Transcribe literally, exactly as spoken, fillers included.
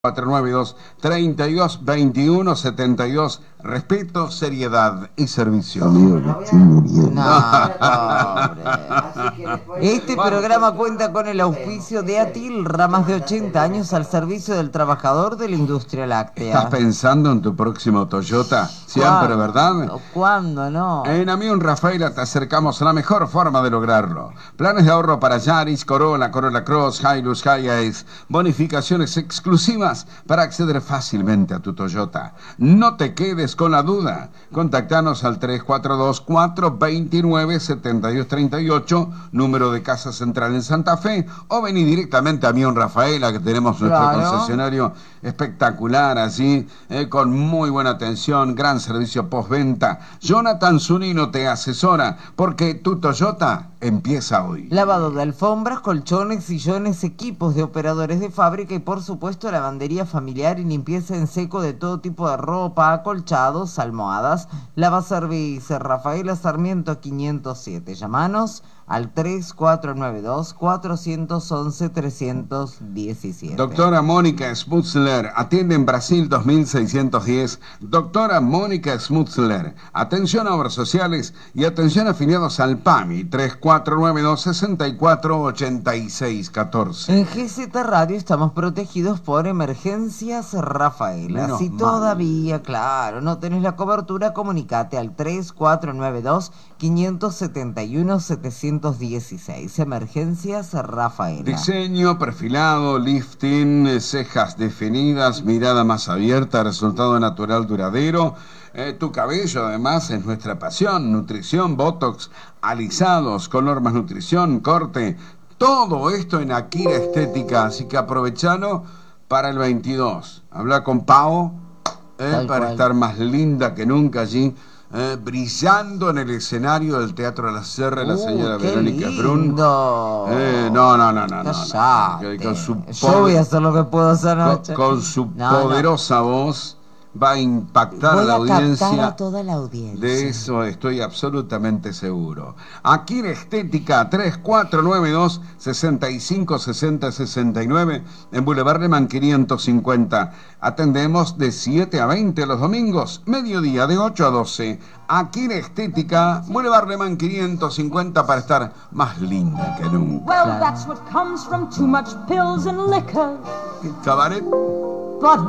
cuatro nueve dos, treinta y dos, veintiuno, setenta y dos. Respeto, seriedad y servicio. Amigo, me estoy muriendo. No, pobre. Este programa cuenta con el auspicio de Atilra, más de ochenta años al servicio del trabajador de la industria láctea. ¿Estás pensando en tu próximo Toyota? Siempre, ¿verdad? ¿Cuándo no? En Amión Rafaela te acercamos a la mejor forma de lograrlo. Planes de ahorro para Yaris, Corolla, Corolla Cross, Hilux, Hiace. Bonificaciones exclusivas para acceder fácilmente a tu Toyota. No te quedes con la duda. Contactanos al tres cuatro dos, cuatro dos nueve, siete dos tres ocho, número de Casa Central en Santa Fe, o vení directamente a Amión Rafaela, que tenemos nuestro Claro. concesionario espectacular allí, eh, con muy buena atención, gran servicio postventa. Jonathan Zunino te asesora, porque tu Toyota empieza hoy. Lavado de alfombras, colchones, sillones, equipos de operadores de fábrica y por supuesto lavandería familiar y limpieza en seco de todo tipo de ropa, acolchados, almohadas. Lavaservice Rafaela Sarmiento quinientos siete. Llámanos al tres cuatro nueve dos, cuatro once, tres uno siete. Doctora Mónica Smutzler, atiende en Brasil dos mil seiscientos diez. Doctora Mónica Smutzler, atención a obras sociales y atención afiliados al PAMI, tres cuatro nueve dos, seis cuatro, ocho seis uno cuatro. En G Z Radio estamos protegidos por Emergencias Rafaela. Menos Si mal. todavía, claro, no tenés la cobertura, comunicate al tres cuatro nueve dos, cinco siete uno, siete uno seis. Emergencias Rafaela. Diseño, perfilado, lifting, cejas definidas, mirada más abierta, resultado natural duradero. Eh, tu cabello, además, es nuestra pasión. Nutrición, botox, alisados, color más nutrición, corte. Todo esto en Akira Estética, así que aprovechalo para el veintidós. Habla con Pau, eh, Tal para cual. estar más linda que nunca allí. Eh, brillando en el escenario del Teatro de la Sierra, la Uh, señora qué Verónica Brun. lindo. Eh, no, no, no, no, no, no. Cállate. Con su Yo voy poder- a hacer lo que puedo esa noche. con, con su No, no. poderosa voz va a impactar Voy a la a captar audiencia. a toda la audiencia. De eso estoy absolutamente seguro. Aquí en Estética, tres cuatro nueve dos, sesenta y cinco, sesenta, sesenta y nueve, en Boulevard Leman quinientos cincuenta. Atendemos de siete a veinte los domingos, mediodía de ocho a doce. Aquí en Estética, Boulevard Leman quinientos cincuenta, para estar más linda que nunca. Well, that's what comes from too much pills and liquor. Cabaret. But